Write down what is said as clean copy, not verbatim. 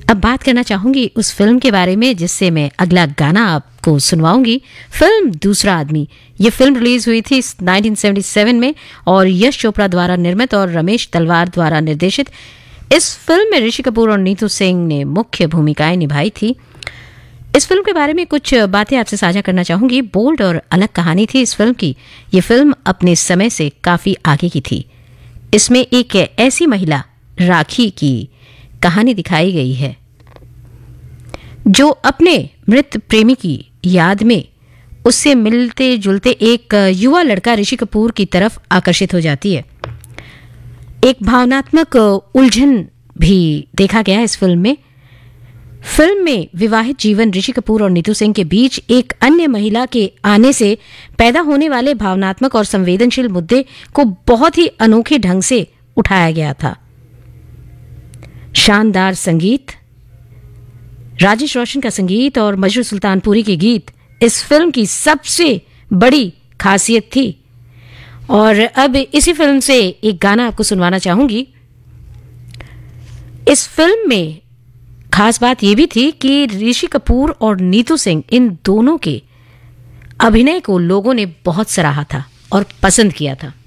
अब बात करना चाहूंगी उस फिल्म के बारे में जिससे मैं अगला गाना आपको सुनवाऊंगी। फिल्म दूसरा आदमी। ये फिल्म रिलीज हुई थी 1977 में और यश चोपड़ा द्वारा निर्मित और रमेश तलवार द्वारा निर्देशित। इस फिल्म में ऋषि कपूर और नीतू सिंह ने मुख्य भूमिकाएं निभाई थी। इस फिल्म के बारे में कुछ बातें आपसे साझा करना चाहूंगी। बोल्ड और अलग कहानी थी इस फिल्म की। ये फिल्म अपने समय से काफी आगे की थी। इसमें एक ऐसी महिला राखी की कहानी दिखाई गई है जो अपने मृत प्रेमी की याद में उससे मिलते जुलते एक युवा लड़का ऋषि कपूर की तरफ आकर्षित हो जाती है। एक भावनात्मक उलझन भी देखा गया है इस फिल्म में। फिल्म में विवाहित जीवन ऋषि कपूर और नीतू सिंह के बीच एक अन्य महिला के आने से पैदा होने वाले भावनात्मक और संवेदनशील मुद्दे को बहुत ही अनोखे ढंग से उठाया गया था। शानदार संगीत, राजेश रोशन का संगीत और मजरू सुल्तानपुरी के गीत इस फिल्म की सबसे बड़ी खासियत थी। और अब इसी फिल्म से एक गाना आपको सुनवाना चाहूंगी। इस फिल्म में खास बात यह भी थी कि ऋषि कपूर और नीतू सिंह इन दोनों के अभिनय को लोगों ने बहुत सराहा था और पसंद किया था।